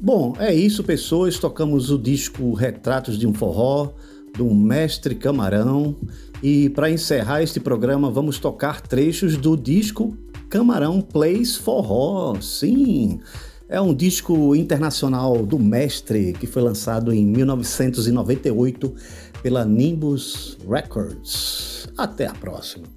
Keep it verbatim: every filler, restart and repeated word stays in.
Bom, é isso, pessoas. Tocamos o disco Retratos de um Forró, do Mestre Camarão. E para encerrar este programa, vamos tocar trechos do disco Camarão Plays Forró. Sim, é um disco internacional do Mestre que foi lançado em mil novecentos e noventa e oito pela Nimbus Records. Até a próxima.